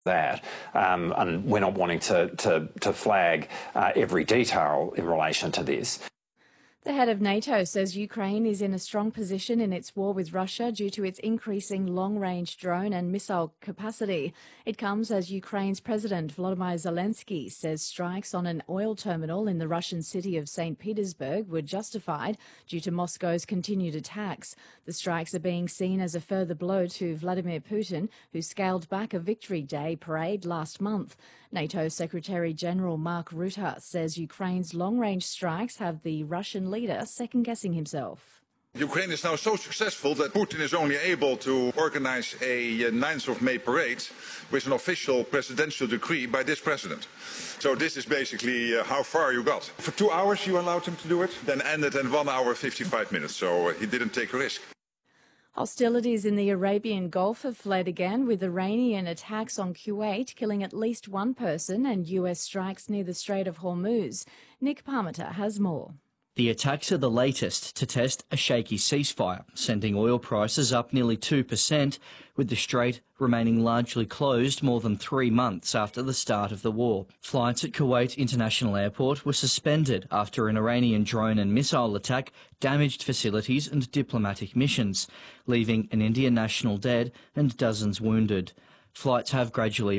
that, and we're not wanting to flag every detail in relation to this. The head of NATO says Ukraine is in a strong position in its war with Russia due to its increasing long-range drone and missile capacity. It comes as Ukraine's President Volodymyr Zelensky says strikes on an oil terminal in the Russian city of St. Petersburg were justified due to Moscow's continued attacks. The strikes are being seen as a further blow to Vladimir Putin, who scaled back a Victory Day parade last month. NATO Secretary-General Mark Rutte says Ukraine's long-range strikes have the Russian leader second-guessing himself. Ukraine is now so successful that Putin is only able to organize a 9th of May parade with an official presidential decree by this president. So this is basically how far you got. For 2 hours you allowed him to do it, then ended in 1 hour 55 minutes, so he didn't take a risk. Hostilities in the Arabian Gulf have flared again, with Iranian attacks on Kuwait killing at least one person and US strikes near the Strait of Hormuz. Nick Parmenter has more. The attacks are the latest to test a shaky ceasefire, sending oil prices up nearly 2%, with the strait remaining largely closed more than 3 months after the start of the war. Flights at Kuwait International Airport were suspended after an Iranian drone and missile attack damaged facilities and diplomatic missions, leaving an Indian national dead and dozens wounded. Flights have gradually